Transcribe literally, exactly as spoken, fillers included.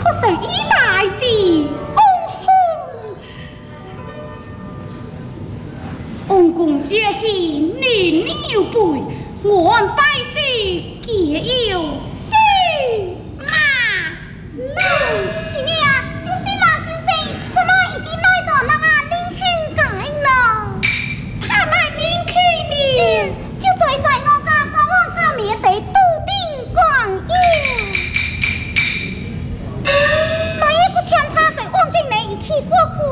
出谁一大志？哦吼！王公若是女牛背，我安拜师皆有事嘛。 嗯，是你啊，就是马先生，什么已经来到那啊林肯街了？ 他来林肯了， 就坐在我家高我家面地笃定光阴。我一个抢他给忘记你一起过户。